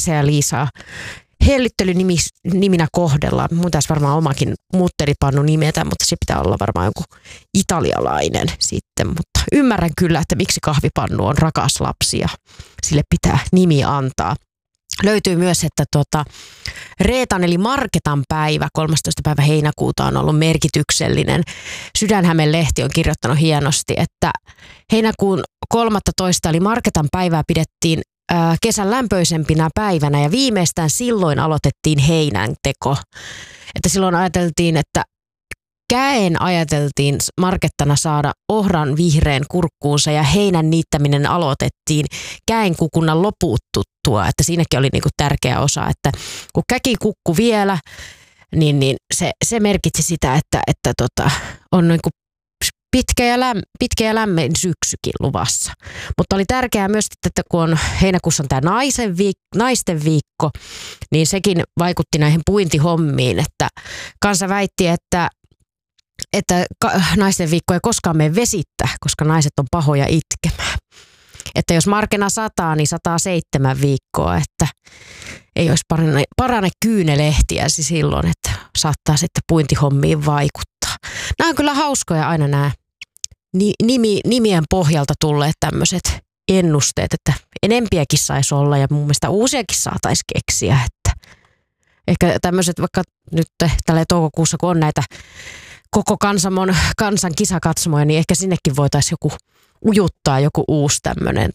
Elisa ja Liisaa hellyttelyniminä kohdellaan. Mun taisi varmaan omakin muttelipannu nimetä, mutta se pitää olla varmaan joku italialainen sitten. Mutta ymmärrän kyllä, että miksi kahvipannu on rakas lapsi ja sille pitää nimi antaa. Löytyy myös, että Reetan eli Marketan päivä 13. päivä heinäkuuta on ollut merkityksellinen. Sydänhämen-lehti on kirjoittanut hienosti, että heinäkuun 13. eli Marketan päivää pidettiin kesän lämpöisempinä päivänä ja viimeistään silloin aloitettiin heinänteko. Että silloin ajateltiin, että käen ajateltiin Markettana saada ohran vihreän kurkkuunsa ja heinän niittäminen aloitettiin käen kukunnan lopututtua. Että siinäkin oli niinku tärkeä osa, että kun käki kukku vielä, niin se merkitsi sitä, että on niinku pitkä ja lämmin syksykin luvassa. Mutta oli tärkeää myös, että kun on heinäkuussa on tämä naisten viikko, niin sekin vaikutti näihin puintihommiin, että kansa väitti, että naisten viikko ei koskaan mene vesittä, koska naiset on pahoja itkemään. Että jos markena 100, niin 107 viikkoa, että ei olisi parane kyynelehtiäsi silloin, että saattaa sitten puintihommiin vaikuttaa. Nämä on kyllä hauskoja aina nämä nimien pohjalta tulleet tämmöiset ennusteet, että enempiäkin saisi olla ja mun mielestä uusiakin saataisiin keksiä. Että ehkä tämmöiset vaikka nyt tällä toukokuussa, kun on näitä koko kansan kisakatsomoja, niin ehkä sinnekin voitaisiin ujuttaa joku uusi tämmöinen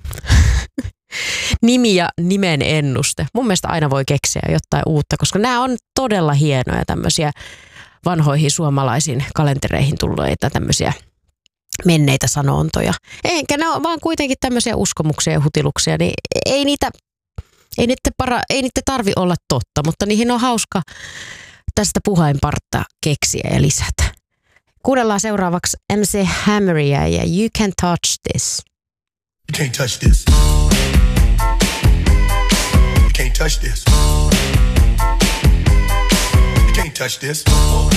nimi ja nimen ennuste. Mun mielestä aina voi keksiä jotain uutta, koska nämä on todella hienoja tämmöisiä vanhoihin suomalaisiin kalentereihin tulleita tämmöisiä menneitä sanontoja. Eikä ne ole vaan kuitenkin tämmöisiä uskomuksia ja hutiluksia, niin ei niitä tarvi olla totta, mutta niihin on hauska tästä puheenpartta keksiä ja lisätä. Kuunnellaan seuraavaksi MC Hammeria ja You Can't Touch This. You can't touch this. You can't touch this. You can't touch this.